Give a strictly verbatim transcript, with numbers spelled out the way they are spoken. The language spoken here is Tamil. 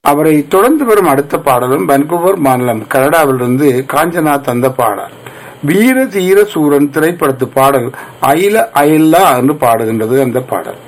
அவரை தொடர்ந்து வரும் அடுத்த பாடலும் வன்கூவர் மாநிலம் கனடாவிலிருந்து காஞ்சனா தந்த பாடல் வீர தீர சூரன் திரைப்படத்து பாடல் அயில அயில்லா என்று பாடுகின்றது அந்த பாடல்.